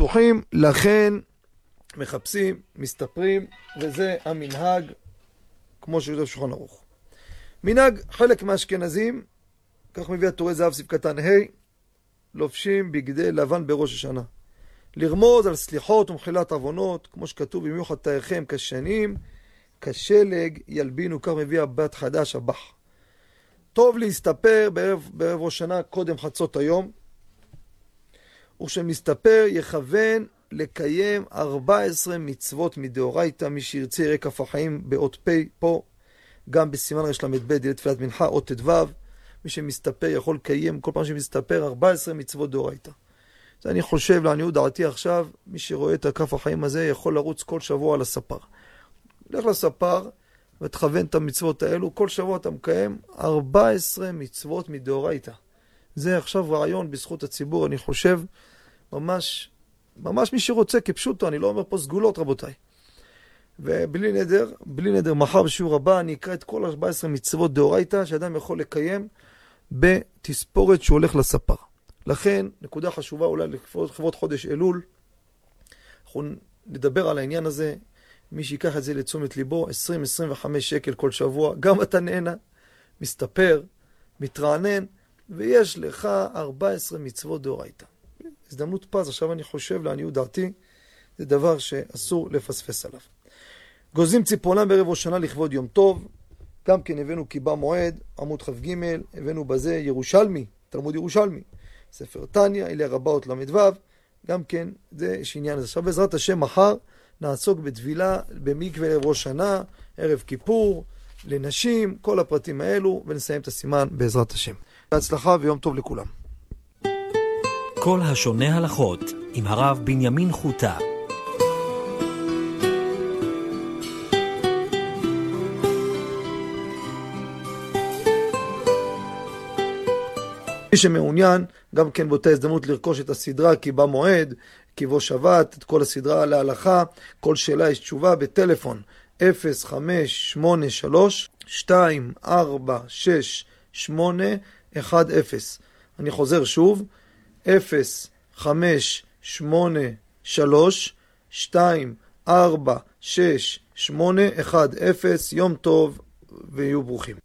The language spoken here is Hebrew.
בטוחים, לכן מחפשים, מסתפרים, וזה המנהג, כמו שכתוב שולחן ערוך. מנהג חלק מהאשכנזים, כך מביא הטורי זהב סעיף קטן ה', לובשים בגדי לבן בראש השנה. לרמוז על סליחות ומחילת עוונות, כמו שכתוב, במיוחד תאיכם כשנים, כשלג ילבינו, כך מביא הבת חדש הבח. טוב להסתפר בערב ראש שנה קודם חצות היום, וכשמסתפר יכוון לקיים 14 מצוות מדאורייתא, מי שירצה יראה כף החיים באות פ' פה, גם בסימן רל"ב לתפילת מנחה אות ט"ו, מי שמסתפר יכול לקיים כל פעם שמסתפר 14 מצוות דאורייתא. זה אני חושב, לעניות דעתי עכשיו, מי שרואה את הכף החיים הזה יכול לרוץ כל שבוע על הספר. לך לספר ותכוון את המצוות האלו, כל שבוע אתה מקיים 14 מצוות מדאורייתא. זה עכשיו רעיון בזכות הציבור, אני חושב, ממש מי שרוצה כפשוטו, אני לא אומר פה סגולות רבותיי. ובלי נדר, מחר בשיעור הבא אני אקרא את כל 14 מצוות דאורייתא שאדם יכול לקיים בתספורת שהוא הולך לספר. לכן, נקודה חשובה אולי לכבוד חודש אלול, אנחנו נדבר על העניין הזה, מי שיקח את זה לתשומת ליבו, 20-25 שקל כל שבוע, גם אתה נהנה, מסתפר, מתרענן, ויש לך 14 מצוות דאורייתא. הזדמנות פז, עכשיו אני חושב לעניות דעתי, זה דבר שאסור לפספס עליו. גוזים ציפורניים בערב ראש שנה לכבוד יום טוב, גם כן הבאנו קיבה מועד, עמוד כ"ג, הבאנו בזה ירושלמי, תלמוד ירושלמי, ספר תניא, אלה רבאות ל"ו, גם כן זה יש עניין הזה. עכשיו בעזרת השם מחר נעסוק בטבילה במקווה ערב ראש שנה, ערב כיפור, לנשים, כל הפרטים האלו, ונסיים את הסימן בעזרת השם. בהצלחה ויום טוב לכולם. כל השונה הלכות עם הרב בנימין חוטה. מי שמעוניין, גם כן באותה הזדמנות לרכוש את הסדרה קיבה מועד, קיבו שבת, את כל הסדרה להלכה, כל שאלה יש תשובה בטלפון 0583-246810. אני חוזר שוב, 0583-246810. יום טוב ויהיו ברוכים.